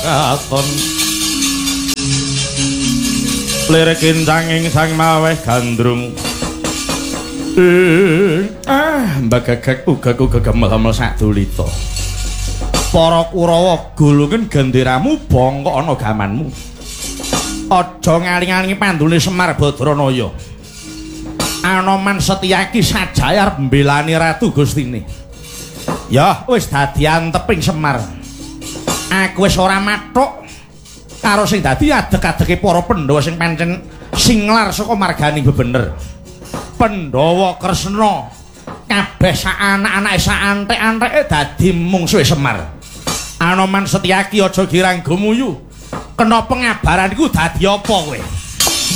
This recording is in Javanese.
katon lirikin canging sang maweh gandrung mbagagak uga gemel-gemel sadulita para Kurawa gulungen genderamu bongkok ana gamanmu aja ngaling-alingi pandune Semar Badranaya Anoman Setyaki sajaya arep mbelani ratu Gustine ya wis dadi anteping Semar aku wis ora mathuk karo sing dadi adeg-adege para Pandhawa sing pancen singlar saka marganing bebener Pandhawa Kresna kabeh sak anak-anake sak antek-anteke dadi mungsuhe Semar Anoman Setyaki aja girang gumuyu kena pengabaran iku dadi apa kowe